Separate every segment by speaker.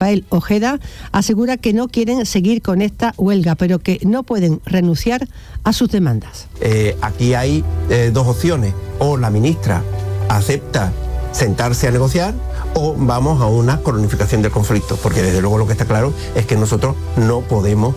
Speaker 1: Rafael Ojeda, asegura que no quieren seguir con esta huelga, pero que no pueden renunciar a sus demandas.
Speaker 2: Aquí hay dos opciones: o la ministra acepta sentarse a negociar, o vamos a una cronificación del conflicto, porque desde luego lo que está claro es que nosotros no podemos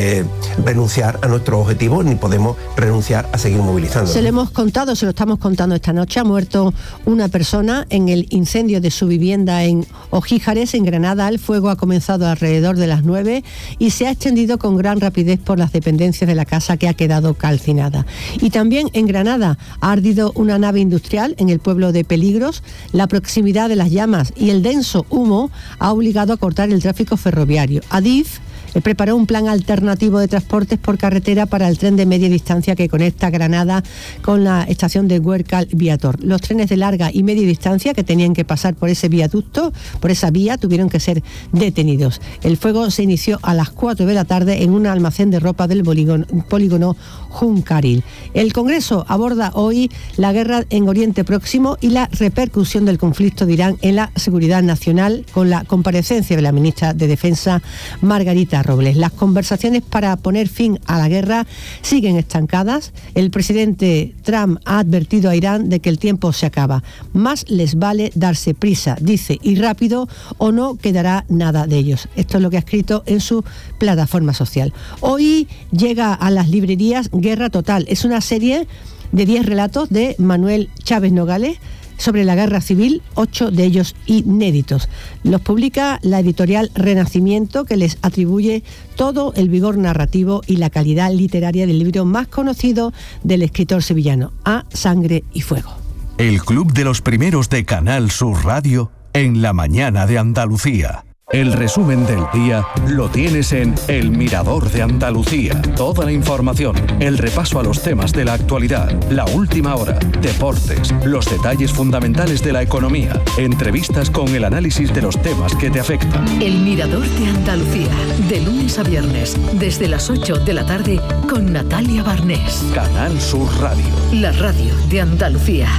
Speaker 2: renunciar a nuestros objetivos, ni podemos renunciar a seguir movilizando.
Speaker 1: Se lo hemos contado, se lo estamos contando esta noche. Ha muerto una persona en el incendio de su vivienda en Ojíjares, en Granada. El fuego ha comenzado alrededor de las 9 y se ha extendido con gran rapidez por las dependencias de la casa, que ha quedado calcinada. Y también en Granada ha ardido una nave industrial en el pueblo de Peligros. La proximidad de las llamas y el denso humo ha obligado a cortar el tráfico ferroviario. Adif preparó un plan alternativo de transportes por carretera para el tren de media distancia que conecta Granada con la estación de Huércal Viator. Los trenes de larga y media distancia que tenían que pasar por ese viaducto, por esa vía, tuvieron que ser detenidos. El fuego se inició a las 4 de la tarde en un almacén de ropa del polígono Juncaril. El Congreso aborda hoy la guerra en Oriente Próximo y la repercusión del conflicto de Irán en la seguridad nacional, con la comparecencia de la ministra de Defensa, Margarita Robles. Las conversaciones para poner fin a la guerra siguen estancadas. El presidente Trump ha advertido a Irán de que el tiempo se acaba. Más les vale darse prisa, dice, y rápido, o no quedará nada de ellos. Esto es lo que ha escrito en su plataforma social. Hoy llega a las librerías Guerra Total. Es una serie de 10 relatos de Manuel Chávez Nogales sobre la guerra civil, 8 de ellos inéditos. Los publica la editorial Renacimiento, que les atribuye todo el vigor narrativo y la calidad literaria del libro más conocido del escritor sevillano, A Sangre y Fuego.
Speaker 3: El Club de los Primeros de Canal Sur Radio en la mañana de Andalucía. El resumen del día lo tienes en El Mirador de Andalucía. Toda la información, el repaso a los temas de la actualidad, la última hora, deportes, los detalles fundamentales de la economía, entrevistas con el análisis de los temas que te afectan.
Speaker 4: El Mirador de Andalucía, de lunes a viernes, desde las 8 de la tarde, con Natalia Barnés.
Speaker 3: Canal Sur Radio.
Speaker 4: La radio de Andalucía.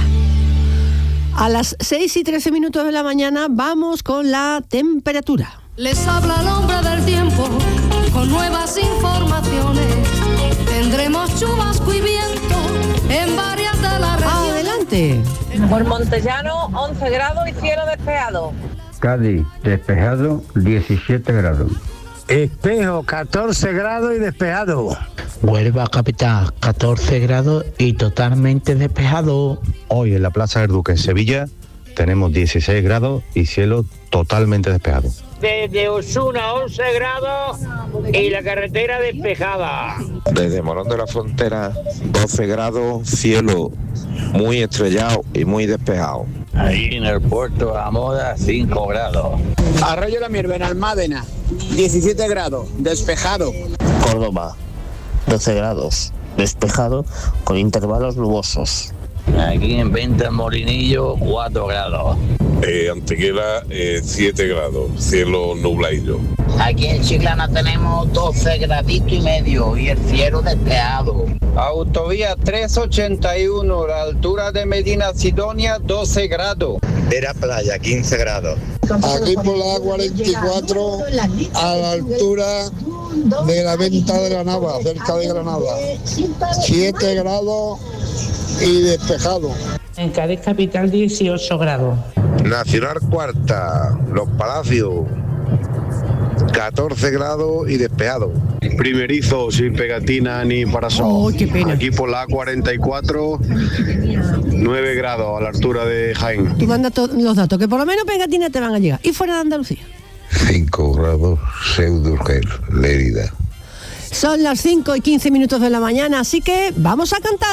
Speaker 1: A las 6:13 de la mañana vamos con la temperatura.
Speaker 5: Les habla el hombre del tiempo con nuevas informaciones. Tendremos chubasco y viento en varias de las regiones.
Speaker 1: Adelante.
Speaker 6: Por Montellano, 11 grados y cielo despejado.
Speaker 7: Cádiz, despejado, 17 grados.
Speaker 8: Espejo, 14 grados y despejado.
Speaker 9: Huelva capital, 14 grados y totalmente despejado.
Speaker 10: Hoy en la Plaza del Duque en Sevilla tenemos 16 grados y cielo totalmente despejado.
Speaker 11: Desde Osuna 11 grados y la carretera despejada.
Speaker 12: Desde Morón de la Frontera 12 grados, cielo muy estrellado y muy despejado.
Speaker 13: Ahí en el puerto de la Moda 5 grados.
Speaker 14: Arroyo de la Mierva en Almádena 17 grados, despejado.
Speaker 15: Córdoba 12 grados, despejado con intervalos nubosos.
Speaker 13: Aquí en Venta del Molinillo 4 grados.
Speaker 16: Antequera 7 grados, cielo nubladillo.
Speaker 17: Aquí en Chiclana tenemos 12 graditos y medio y el cielo despejado.
Speaker 18: Autovía 381, la altura de Medina Sidonia 12 grados.
Speaker 19: Vera Playa 15 grados.
Speaker 20: Aquí por la A44 a la altura de la Venta de la Nava, cerca de Granada. 7 grados y despejado.
Speaker 21: En Cádiz capital 18 grados.
Speaker 12: Nacional Cuarta, Los Palacios, 14 grados y despejado.
Speaker 22: Primerizo, sin pegatina ni parasol.
Speaker 1: Oh, qué pena.
Speaker 22: Aquí por la A44, 9 grados a la altura de Jaén.
Speaker 1: Tú mandas los datos, que por lo menos pegatinas te van a llegar. ¿Y fuera de Andalucía?
Speaker 23: 5 grados, Pseudo-Urgel, Lérida.
Speaker 1: Son las 5:15 de la mañana, así que vamos a cantar.